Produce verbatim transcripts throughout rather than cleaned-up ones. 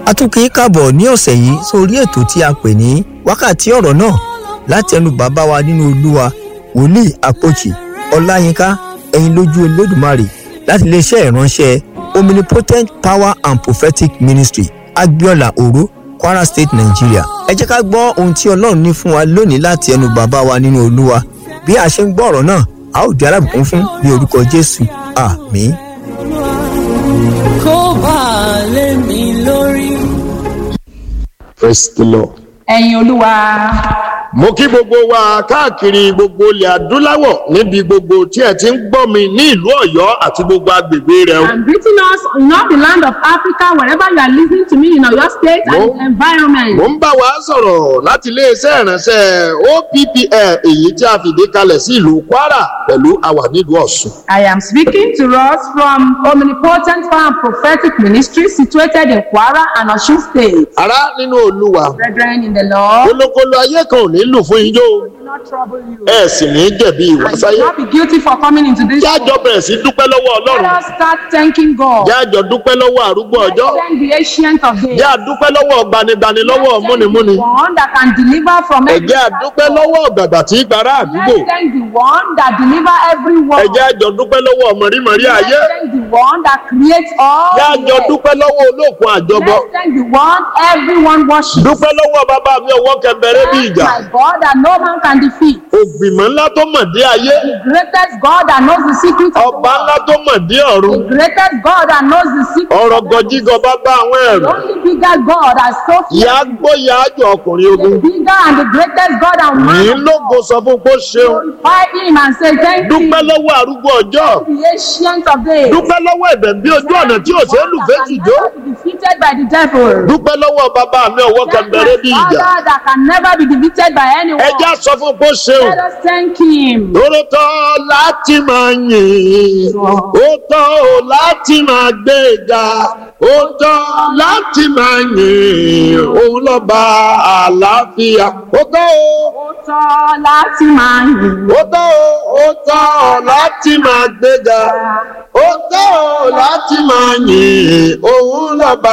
a tún kì í káàbọ̀ ní ọ̀sẹ̀ yìí sórí ètò tí a pè ní wákàtí ọ̀rọ̀ náà láti ẹnu bàbá wa nínú Olúwa wòlíì Àpòchì Ọláyínká ẹ̀yin lójú Olódùmarè láti iléeṣẹ́ ìránṣẹ́ Omnipotent Power and Prophetic Ministry Agbiola Oro, Kwara State, Nigeria. Ẹ jẹ́ ká gbọ́ ohun tí Ọlọ́run ní fún wa lónìí láti ẹnu bàbá wa nínú Olúwa. Bí a ṣe ń gbọ́ ọ̀rọ̀ náà, a ó di alábùkún fún ní orúkọ Jésù. Àmín. Kó bá lé mi lórí. Praise the Lord. Ẹ̀yin Olúwa. Mo kí gbogbo wa káàkiri gbogbo ilẹ̀ adúláwọ̀ níbi gbogbo tí ẹ ti ń gbọ́ mi ní ìlú Ọ̀yọ́ àti gbogbo agbègbè rẹ̀ o. I'm greeting us in all the land of Africa, wherever you are listening to me in Oyo State and Mo- environment. Mo ń bá wa sọ̀rọ̀ láti iléeṣẹ́ ìránṣẹ́ O P P L èyí tí a fìdí kalẹ̀ sí ìlú Kwara pẹ̀lú àwa nílùú Ọ̀ṣun. I am speaking to us from Omnipotent Power and Prophetic Ministry situated in Kwara and Osun State. Ará nínú Olúwa, Brethren in the Lord, kólókóló ayé kan ò ní lù fún yín yó, do not trouble you. ẹ sì ní jẹ̀bi ìwà And do sáyé. not be guilty for coming into this Jẹ́ àjọ world. bẹ̀rẹ̀ sí dúpẹ́ lọ́wọ́ Let Ọlọ́run. us start thanking God. Jẹ́ àjọ dúpẹ́ lọ́wọ́ arúgbó Let's ọjọ́. thank the ancient of days. Jẹ́ àdúpẹ́ lọ́wọ́ gbanigbani lọ́wọ́ Let's thank múnimúni. the one that can deliver from Ẹ every jẹ́ àdúpẹ́ lọ́wọ́ ọ̀gbàgbà tí gbàrà àdúgbò. Let's thank the one that deliver everyone. Ẹ jẹ́ àjọ dúpẹ́ lọ́wọ́ mọ̀rímọ̀rí ayé. Let's thank the one that creates all. Jẹ́ the àjọ earth. dúpẹ́ lọ́wọ́ olókun àjọbọ. Let's thank the one everyone worships. Dúpẹ́ lọ́wọ́ bàbá mi ọwọ́ kẹ̀mbẹ̀rẹ̀ bí Thank ìjà. my God that no man can defeat. Ògbìmọ̀ ńlá tó mọ̀ dé ayé. The greatest God that knows the secret of the Ọba ńlá world. tó mọ̀ dé ọ̀run. The greatest God that knows the secret. Ọ̀rọ̀ gọjígọ bá bá àwọn The ẹ̀rù. only bigger God that so Ìyá gbó ìyá àjọ ọkùnrin ogun. the bigger and the greatest God that Yìí man. lógo sọ fún pé ó ṣeun. Glorify him and say thank you. Dúpẹ́ lọ́wọ́ arúgbó ọjọ́. The ancient of days. Dúpẹ́ lọ́wọ́ ẹ̀bẹ̀ bí ojú ọ̀nà tí ò ṣeé lù fẹ́ tìjó. That can never be defeated by the devil. Dúpẹ́ lọ́wọ́ bàbá mi ọwọ́ kẹ̀mbẹ̀rẹ̀ bí ìjà. Father that can never be defeated by anyone. Ẹ já sọ fún pé ó ṣeun. Let us thank him. Ó tọ́ láti máa yìn, ó tọ́ láti máa gbéga, ó tọ́ láti máa yìn, òun lọ́ba àlàáfíà. Ó tọ́ o, Ó tọ́ láti máa yìn. ó tọ́ o, ó tọ́ láti máa gbéga, ó tọ́ láti máa yìn, òun lọ́ba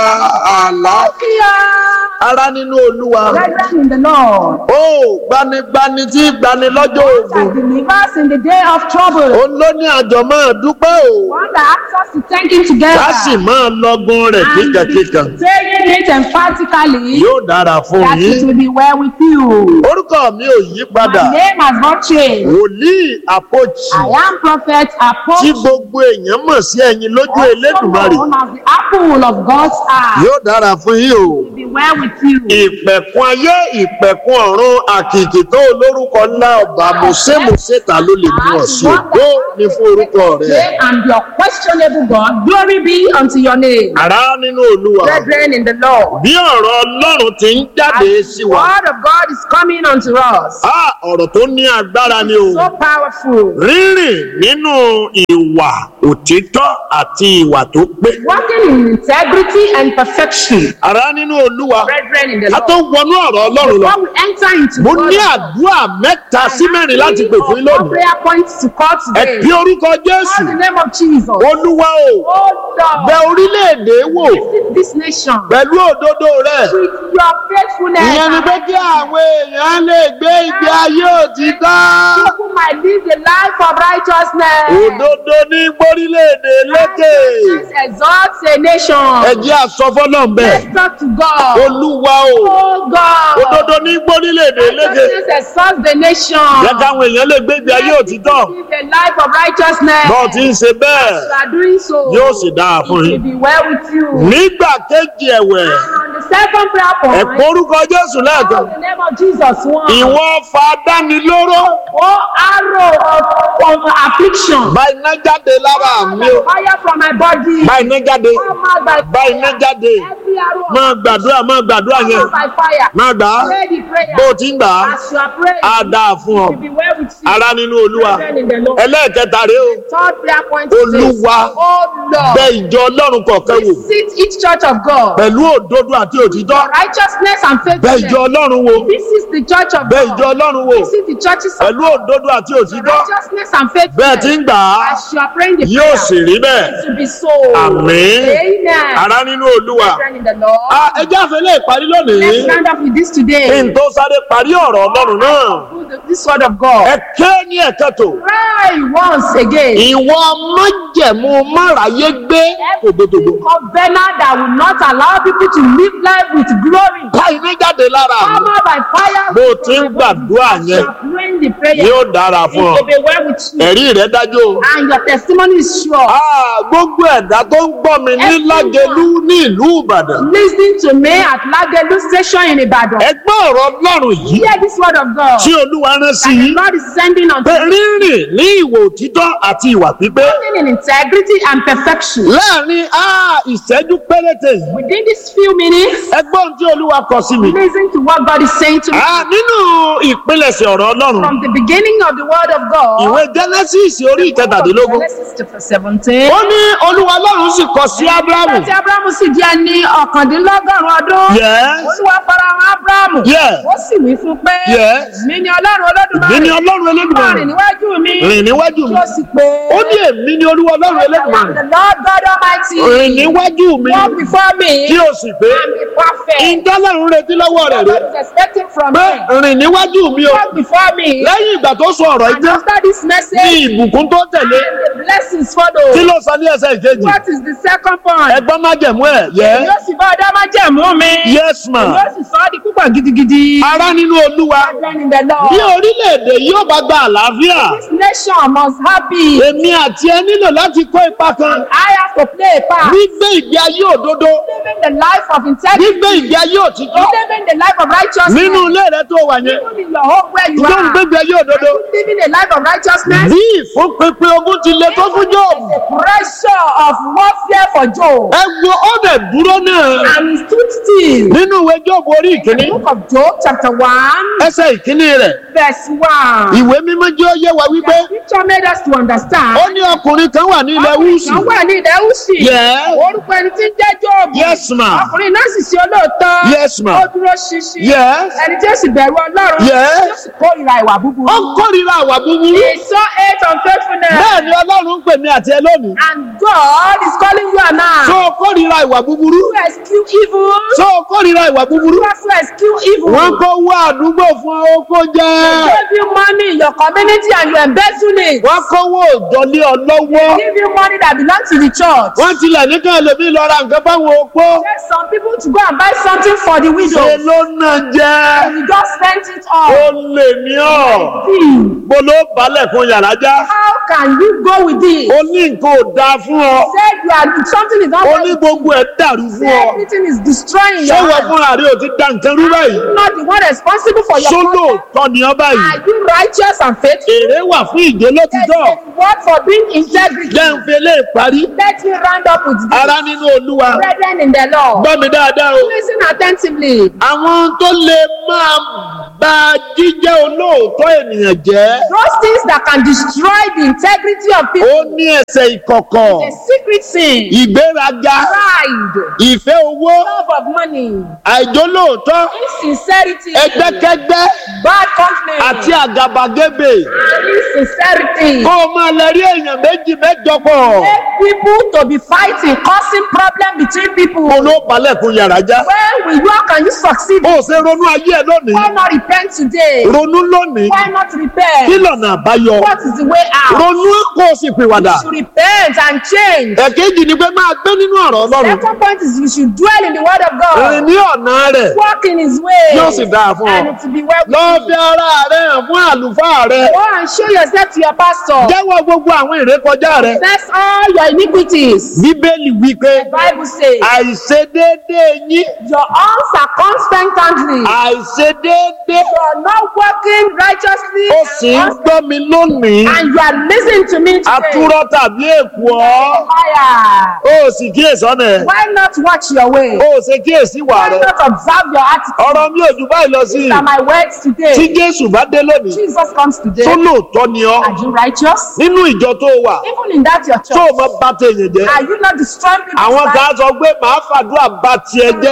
àlàáfíà. Ará nínú Olúwa, Brethren in the Lord, ó gbanigbani tí gbani lọ́jọ́ that ògùn. delivers in the day of trouble. Òun ló ní àjọ máa dúpẹ́ o. One that asks us to thank him together. Wá sì máa lọ́gbọ́n rẹ̀ And kíkankíkan. saying it emphatically, Yóò dára fún that it yín. will be well with you. Orúkọ mi ò yí padà. My name has not changed. Wòlíì Àpòchì I am prophet tí Apostle, gbogbo èèyàn mọ̀ sí ẹyin lójú also Elédùmarè. known as the apple of God's eye. Yóò dára fún yín o. It will be well with you. Ìpẹ̀kun ayé ìpẹ̀kun ọ̀run àkìkì tó olórúkọ ńlá ọba mọ̀sẹ́mọ̀sẹ́ ta ló lè mú ọ sí ògbó ní fún orúkọ rẹ̀. Today and your questionable God, glory be unto your name. Ará nínú Olúwa. Brethren in the Lord, Bí ọ̀rọ̀ Ọlọ́run ti ń jáde as sí the wa. word of God is coming unto us, Á ọ̀rọ̀ tó ní agbára ni o. so powerful, Rírìn nínú ìwà òtítọ́ àti ìwà tó pé. working in integrity and perfection. Ará nínú Olúwa. Brethren in the A tó Lord, wọnú ọ̀rọ̀ Ọlọ́run lọ. before we enter into Mo God, ní àdúrà mẹ́ta sí mẹ́rin láti pè fún yín four lónìí. prayer points to call Ẹ today. bí orúkọ Jésù. Call the name of Jesus. Olúwa o. Oh Bẹ Lord, orílẹ̀-èdè wò visit this nation pẹ̀lú òdodo rẹ̀. with your faithfulness. Ìyẹn ni pé kí àwọn èèyàn lè gbé ìgbé ayé òtítọ́. People might live the life of righteousness. Òdodo ní gbórílẹ̀-èdè lékè. Righteousness exalts a nation. Ẹ jẹ́ àsọfọ́nà ń bẹ̀. Let's talk to God. Olúwa o. Oh God. Òdodo ní gbórílẹ̀-èdè lékè. Righteousness exalts the nation. Jẹ́ káwọn èèyàn lè gbé ìgbé ayé òtítọ́. Live the life of righteousness. Bọ́ọ̀ tí ń ṣe bẹ́ẹ̀ You are doing so. yóò sì dáa It fún will yín. be well with you. Nígbà kejì ẹ̀wẹ̀, And on the second prayer point, ẹ̀kọ́ orúkọ Jésù lẹ́ẹ̀kan. call the name of Jesus one. Ìwọ fa dánilóró. Oh arrow of, of affliction. Bá iná jáde lára mi o. Fire from my body. Bá iná jáde. Come out by Bá iná fire. jáde. Every arrow of Máa gbàdúrà máa gbàdúrà come yẹn. out by fire. Máa gbà á. Pray the prayer. Bó o ti ń gbà á, As you are praying, á dáa fún ọ. it will be well with you. Ará nínú Olúwa. Brethren in the Lord. Ẹlẹ́ẹ̀kẹta rèé o. Third prayer point is this. Olúwa. Oh Bẹ Lord, ìjọ Ọlọ́run kọ̀ọ̀kan wò. visit each church of God. Pẹ̀lú òdodo àti òtítọ́. For righteousness and Bẹ faithfulness. ìjọ Ọlọ́run wò. This is the church of Bẹ ìjọ God. Ọlọ́run wò. This is the churches of Pẹ̀lú àdúrà òdodo àti òtítọ́ righteousness and bẹ́ẹ̀ tí faithfulness. ń gbà á As you are praying the yóò prayer, sì rí bẹ́ẹ̀. it will be so. Àmín. Amen. Ará nínú Olúwa. Brethren in the Lord. Ah, ẹ jẹ́ àfẹ́lẹ́ ìparí lónìí. Let's stand up with this Kí today. n tó sáré parí ọ̀rọ̀ Ọlọ́run náà. Put the- This word of God. Ẹ ké ní ẹ̀kẹ́tò. Cry once again. Ìwọ májẹ̀mú máráyé gbé tògbòtògbò. Covenant that will not allow people to live life with glory. Ká iná jáde lára mi. Come out by fire. Bó o ti ń gbàdúrà As yẹn, you are praying the prayer, yóò dára it fún ọ. will be well with you. Ẹ̀rí rẹ̀ dájú o. And your testimony is sure. Ah, gbogbo ẹ̀dá tó ń gbọ́ mi ní Lágelú ní ìlú Ìbàdàn. Listen to me at Lagelu station in Ibadan. Ẹ gbọ́ ọ̀rọ̀ Ọlọ́run yìí Hear this word of God. tí Olúwa rán sí That the yín. Lord is sending unto Pé you. rírìn ní ìwà òtítọ́ àti ìwà pípé. Walking in integrity and perfection. Láàárín ah, ìṣẹ́jú péréte yìí. Within these few minutes, Ẹ gbọ́ ohun tí Olúwa kọ sí mi. listen to what God is saying to me. Ah, nínú ìpilẹ̀ṣẹ̀ ọ̀rọ̀ Ọlọ́run. From the beginning of the word of God. Ìwé Genesis orí ìkẹtàdínlógún. Genesis chapter seventeen. Ó ní Olúwa Ọlọ́run sì kọ sí Ábúráhámù. Tí Abrahamu sì di ẹni ọ̀kàndínlọ́gọ́rùn-ún ọdún. Yes. Olúwa farahàn Abrahamu. Yes. Ó sì wí fún pé. Yes. Mi ni Ọlọ́run Olódùmarè. Èmi ni Ọlọ́run Máa Elédùmarè. rìn níwájú mi. Rìn níwájú mi. Kí o sì pé. Ó ní èmi ni Olúwa Ọlọ́run I am Elédùmarè. the Lord God Almighty. Rìn níwájú mi. Walk before me. Kí o sì pé. And be perfect. Ìdálẹ́rùn retí lọ́wọ́ rẹ̀ What rè. God is expecting from Pé me. rìn níwájú mi o. Walk before me. Lẹ́yìn ìgbà tó sọ ọ̀rọ̀ And ìjẹ́ after this ní message, ìbùkún tó tẹ̀lé. and the blessings Kí follow. ló sọ ní ẹsẹ̀ ìkejì? What is the second point? Ẹgbọ́n májẹ̀mú ẹ̀. Yes. Yóò sì bá ọdá májẹ̀mú mi. Yes ma. Yóò sì sọ ọ́ di púpọ̀ gidigidi. Ará nínú Olúwa. Brethren in the Lord. Bí orílẹ̀-èdè yóò bá gba àlàáfíà. This nation must have peace. Èmi àti ẹ nílò láti kó ipa kan. I have to play a part. Gbígbé ìgbé ayé òdodo. Living the life of integrity. Gbígbé ìgbé ayé òtítọ́. Living the life of righteousness. Nínú ilé rẹ tó wà yẹn. Even in your home where you Ìjọ ń are. gbégbé ayé òdodo. Living a life of righteousness. Bí ìfúnpinpin ogun ti le tó fún Jóòbù. The pressure of warfare for Job. Ẹ wo ọ̀dẹ̀ dúró náà. And he stood still. Nínú ìwé Jóòbù orí ìkíní. Book of Job chapter one Ẹsẹ̀ ìkíní rẹ̀. verse one. Ìwé mímọ́ jẹ́ ó yé wa wípé. The scripture made us to understand. Ó ní ọkùnrin kan wà ní ilẹ̀ Wúsì. Wọ́n wà ní ilẹ̀ Úsì. Yes. Orúkọ ẹni tí ń jẹ́ Jóòbù. Yes, ma. Ọkùnrin náà sì ṣe olóòótọ́. Yes, ma. Ó dúró ṣinṣin. Yes. Ẹni tí ó sì bẹ̀rù Ọlọ́run. Yes. Tí ó sì kórìíra ìwà búburú. Ó kórìíra àwà búburú. He saw hate unfaithfulness. Bẹ́ẹ̀ ni Ọlọ́run ń pè mí àti ẹ lónìí. And God is calling you and I. Tó o kórìíra ìwà búburú. To eschew evil. Tó o kórìíra ìwà búburú. To also eschew evil. Wọ́n kó wá àdúgbò fún ọ kó jẹ́. Give you money in your community and you embezzle it. Wọ́n kówó òjọ́lé ọ lọ́wọ́. Give you money that belongs to the church. Wọ́n tilẹ̀ ní ká lèmi lọ ra nǹkan báwọn opó. Tell some people to go and buy something for the Ṣé widow. ló nà jẹ́? And you just spent it Ó all. lè ní ọ̀. See, Mo ló balẹ̀ fún yàrá já. how can you go with it? Ó ní nǹkan ò dáa fún ọ. Said you are something is not Ó right. ní gbogbo ẹ̀ dàrú fún Say ọ. everything is destroying Ṣé your wọ́n life. fúnra rí o ti da nǹkan rú báyìí? You're not the one responsible for your Sólò conduct. tọ́ ni ọ báyìí. Are you righteous and faithful? Èrè wà fún ìjó There's lótìtọ́. a reward for being integrity. Jẹ́ ń fi lè parí. Let me round up with this. Ará nínú Olúwa. Brethren in the Lord. Gbọ́ mi dáadáa o. Listen attentively. Àwọn tó lè máa bà jíjẹ́ olóòótọ́ ènìyàn jẹ́. Those things that can destroy the integrity of Ó people. ní ẹsẹ̀ ìkọ̀kọ̀. A secret sin. Ìgbéraga. Pride. Ìfẹ́ owó. Love of money. Àìjólóòótọ́. Insincerity. Ẹgbẹ́kẹ́gbẹ́. Bad company. Àti àgàbàgebè. And insincerity. Kó o máa lè rí èèyàn méjì mẹ́jọ pọ̀. Make people to be fighting, causing problem between people. Mo ló balẹ̀ fún yàrá já. When will you, how can you succeed? Ó ṣe ronú ayé ẹ lónìí. Why not repent today? Ronú lónìí. Why not repent? Kí lọ̀nà àbáyọ? What is the way out? Ronú kó o sì pìwàdà. You should repent and change. Ẹ̀kejì ni pé máa gbé nínú ọ̀rọ̀ Ọlọ́run. Second point is you should dwell in the word of Rìn God. ní ọ̀nà rẹ̀. Walk in his way. Yóò sì dáa fún ọ. And it will be well with Lọ you. fi ara rẹ̀ hàn fún àlùfáà rẹ̀. Go and show yourself to your pastor. Jẹ́wọ́ gbogbo àwọn ìrékọjá rẹ̀. Confess all your iniquities. Bíbélì wí pé The Bible says àìṣedéédé yín. your arms are constantly. Àìṣedéédé. You are not working righteously. Ó sì ń gbọ́ mi lónìí. And you are listening to me today. Atúrọ́ tàbí èkùọ́. Fire. Ó sì kíyèsí ọ̀nà ẹ̀. Why not watch your way? Ó sì kíyèsí ìwà Why rẹ̀. not observe your attitude? Ọ̀rọ̀ mi ò jù báyìí lọ sí i. These are my words Tí today. Jésù bá dé lónìí, Jesus comes today. tó lóòótọ́ ni ọ́. Are you righteous? Nínú ìjọ tó wà, Even in that your tó o church. mọ bá tèèyàn jẹ́. Are you not destroying people's Àwọn lives? kan á sọ pé màá fàdúrà bá tiẹ̀ jẹ́. People will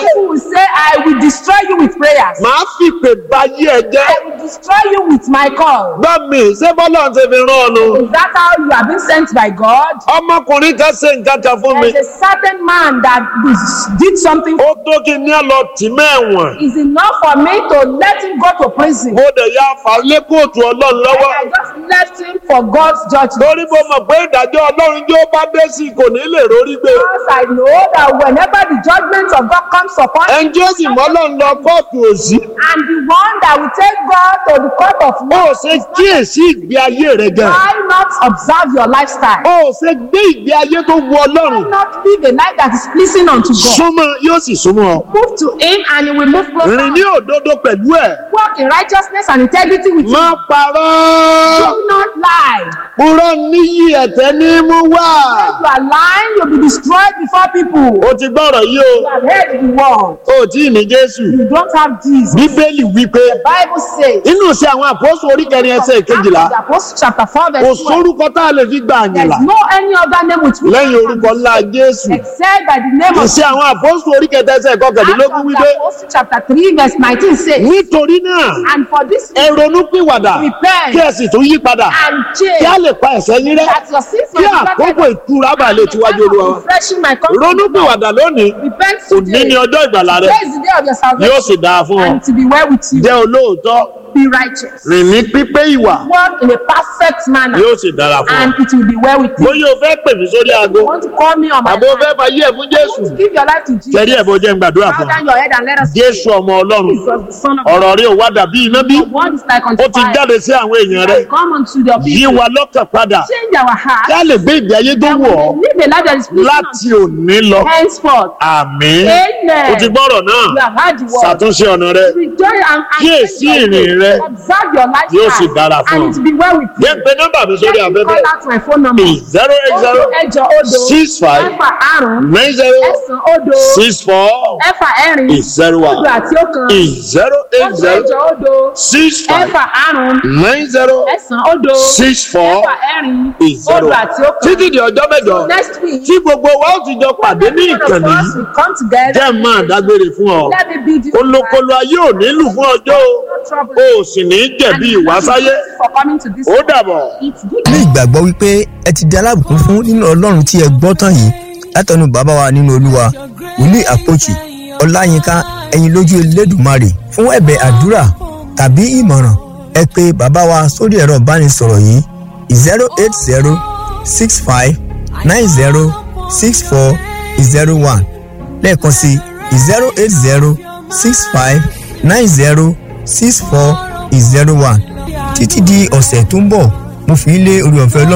say, I will destroy you with prayers. màá fi ìpè báyé ẹ jẹ́. I will destroy you with my call. gbọ́ mi ṣé bọ́lá ń ṣe fi rán ọ nu. Is that how you have been sent by God? ọmọkùnrin kan ṣe nǹkan kan fún mi. There's a certain man that is- did something. ó tó kí ní ẹ lọ tì mẹ́wọ̀n. It's enough for me to let him go to prison. mo dẹ̀ ya fà lé kóòtù ọlọ́run lọ́wọ́. And I just left him for God's judgment. torí mo mọ̀ pé ìdájọ́ ọlọ́run yóò bá dé sí i kò ní lè rórí gbé. Because I know that whenever the judgment of God comes upon him, ẹnjẹ́ ó sì mọ́ ọlọ́run lọ kóòtù òsì. and the one that will take God to the court of ó law, ṣe kíyèsí ìgbé ayé rẹ gan. why not observe your lifestyle? ó ṣe gbé ìgbé ayé tó wu ọlọ́run. Why not live a life that is pleasing unto God? súnmọ́ yóò sì súnmọ́ ọ. Move to him and he will move closer. rìn ní òdodo pẹ̀lú ẹ̀. Walk in righteousness and integrity with má him. parọ́. Do not lie. purọ́ níyì ẹ̀tẹ́ ní mú wá. If you are lying, you'll be destroyed before people. ó ti gbọ́rọ̀ yìí o. You have heard the word. ó tí ì ní jésù. You don't have Jesus. bíbélì wípé The Bible says, inú sí àwọn àpòsù orí kẹrin ẹsẹ̀ kejìlá the Apostle chapter four kò verse twelve, sórúkọ tá a lè fi gba there àyìnlá is no any other name with which lẹ́yìn we orúkọ can ńlá jésù. except by the name of ìṣe àwọn àpòsù orí kẹta ẹsẹ̀ Acts kọkàndínlógún of wípé the Apostle chapter three verse nineteen says, nítorí náà and for this ẹ ronú pìwàdà repent kí ẹ sì tún yí padà and kí a change, lè pa ẹ̀ṣẹ̀ yín rẹ́ that your sins kí may be àkókò blotted ìtura bá lè tiwájú olúwa wa. refreshing my ronú conscience. pìwàdà lónìí Repent òní ni today. ọjọ́ ìgbàlà rẹ Today is the day of your yóò sì salvation, dáa fún ọ. and to be well with you. jẹ́ olóòótọ́ Be righteous. rìn ní pípé ìwà Walk in a perfect manner, yóò sì dára fún ọ. and it will be well with you. bóyá o fẹ́ pè mí sórí aago You want to call me on my àbò line? fẹ́ fà yí ẹ̀ fún jésù Want to give your life to Jesus? tẹ̀rí ẹ̀ bó jẹ́ ń gbàdúrà Bow fún ọ. down your head and let us pray. jésù ọmọ ọlọ́run Jesus, the Son of God. ọ̀rọ̀ rí ò wá dàbí iná bí The word is like unto ó ti fire. jáde sí àwọn èèyàn rẹ Has come unto your yí people. wa lọ́kàn padà Change our heart. kí a lè gbé ìgbé ayé tó And wọ̀ we ọ́ may live a life that is pleasing láti unto òní lọ you. Henceforth. àmín Amen. o ti gbọ́rọ̀ náà You have heard the word. ṣàtúnṣe ọ̀nà rẹ Rejoice and, and Kíyèsí change your ìrìn rẹ. way. Observe your Yóò sì lifestyle. dára fún ọ. And it will be well with you. jẹ́ pé nọ́mbà mi sórí Let me afẹ́fẹ́ call out my phone number. zero eight zero Odo ẹ̀jọ odo. six five Ẹ̀fà àrùn. nine zero Ẹ̀sán odo. six four Ẹ̀fà ẹ̀rin. zero Odo one àti ọ̀kan. zero eight Odo zero ẹ̀jọ odo. six five Ẹ̀fà àrùn. nine zero Ẹ̀sán odo. six four Ẹ̀fà ẹ̀rin. zero Odo àti ọ̀kan. títí di ọjọ́ mẹ́jọ Next week. tí gbogbo wa ó ti jọ pàdé ní ìkànnì All of yìí us will come together. jẹ́ máa dágbére fún ọ Let me be the kolokolo ayé ò nílù fún ọjọ́ o ò sì ní jẹ̀bi ìwásáyé for coming to this. ó dàbọ̀. It's good. ní ìgbàgbọ́ wípé ẹ ti di alábùkún fún nínú ọlọ́run tí ẹ gbọ́ tán yìí látọ̀nù bàbá wa nínú olúwa wòlíì àpòchì ọláyínká ẹ̀yin lójú elédùmarè fún ẹ̀bẹ̀ àdúrà tàbí ìmọ̀ràn ẹ pè bàbá wa sórí ẹ̀rọ ìbánisọ̀rọ̀ yìí zero eight zero six five nine zero six four zero one lẹ́ẹ̀kan sí zero eight zero six five nine zero six four zero one títí di ọ̀sẹ̀ tó ń bọ̀ mo fi ń lé orí ọ̀fẹ́ ọlọ́run.